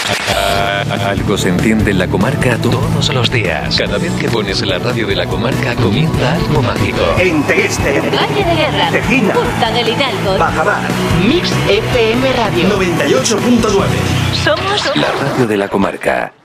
Algo se entiende en la comarca todos los días. Cada vez que pones la radio de la comarca comienza algo mágico. En Tegueste, Valle de Guerra, Tejina, Punta del Hidalgo, Bajamar, Mix FM Radio 98.9. Somos La radio de la comarca.